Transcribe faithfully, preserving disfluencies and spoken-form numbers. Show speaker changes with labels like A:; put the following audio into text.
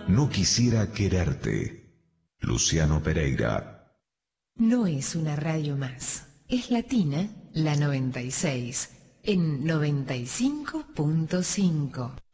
A: No quisiera quererte. Luciano Pereira.
B: No es una radio más. Es Latina, la noventa y seis, en noventa y cinco punto cinco.